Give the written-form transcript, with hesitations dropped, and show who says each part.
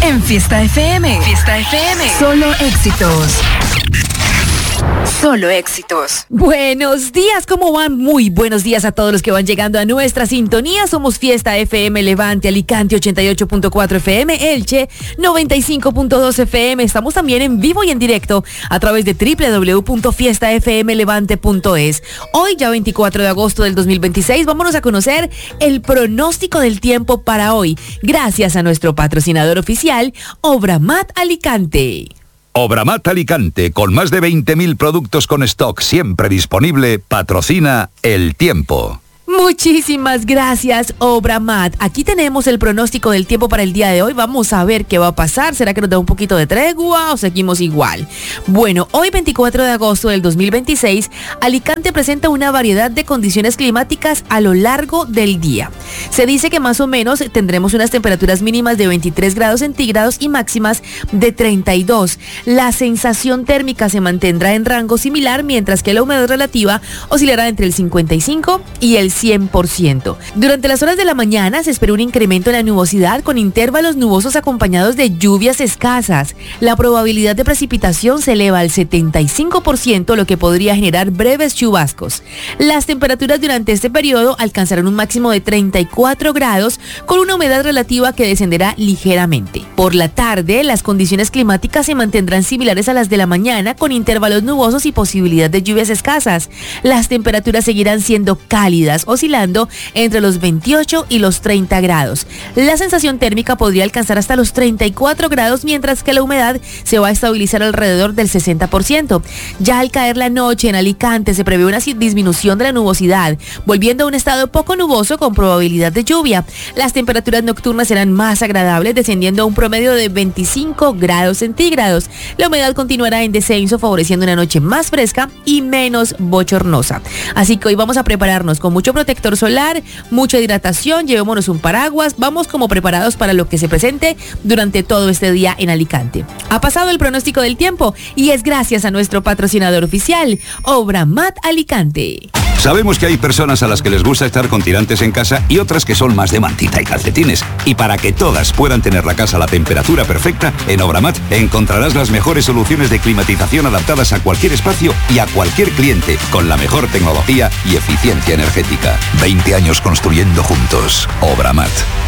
Speaker 1: En Fiesta FM. Fiesta FM. Solo éxitos. Solo éxitos.
Speaker 2: Buenos días, ¿cómo van? Muy buenos días a todos los que van llegando a nuestra sintonía. Somos Fiesta FM Levante, Alicante 88.4 FM, Elche 95.2 FM. Estamos también en vivo y en directo a través de www.fiestafmlevante.es. Hoy, ya 24 de agosto del 2026, vámonos a conocer el pronóstico del tiempo para hoy, gracias a nuestro patrocinador oficial, Obramat Alicante.
Speaker 3: Obramat Alicante, con más de 20.000 productos con stock siempre disponible, patrocina El Tiempo.
Speaker 2: Muchísimas gracias, Obramat. Aquí tenemos el pronóstico del tiempo para el día de hoy. Vamos a ver qué va a pasar. ¿Será que nos da un poquito de tregua o seguimos igual? Bueno, hoy 24 de agosto del 2026, Alicante presenta una variedad de condiciones climáticas a lo largo del día. Se dice que más o menos tendremos unas temperaturas mínimas de 23 grados centígrados y máximas de 32. La sensación térmica se mantendrá en rango similar, mientras que la humedad relativa oscilará entre el 55 y el 100%. Durante las horas de la mañana se espera un incremento en la nubosidad con intervalos nubosos acompañados de lluvias escasas. La probabilidad de precipitación se eleva al 75%, lo que podría generar breves chubascos. Las temperaturas durante este periodo alcanzarán un máximo de 34 grados con una humedad relativa que descenderá ligeramente. Por la tarde, las condiciones climáticas se mantendrán similares a las de la mañana con intervalos nubosos y posibilidad de lluvias escasas. Las temperaturas seguirán siendo cálidas, oscilando entre los 28 y los 30 grados. La sensación térmica podría alcanzar hasta los 34 grados, mientras que la humedad se va a estabilizar alrededor del 60%. Ya al caer la noche en Alicante se prevé una disminución de la nubosidad, volviendo a un estado poco nuboso con probabilidad de lluvia. Las temperaturas nocturnas serán más agradables, descendiendo a un promedio de 25 grados centígrados. La humedad continuará en descenso, favoreciendo una noche más fresca y menos bochornosa. Así que hoy vamos a prepararnos con mucho protector solar, mucha hidratación, llevémonos un paraguas, vamos como preparados para lo que se presente durante todo este día en Alicante. Ha pasado el pronóstico del tiempo y es gracias a nuestro patrocinador oficial, Obramat Alicante.
Speaker 3: Sabemos que hay personas a las que les gusta estar con tirantes en casa y otras que son más de mantita y calcetines. Y para que todas puedan tener la casa a la temperatura perfecta, en Obramat encontrarás las mejores soluciones de climatización adaptadas a cualquier espacio y a cualquier cliente, con la mejor tecnología y eficiencia energética. 20 años construyendo juntos. Obramat.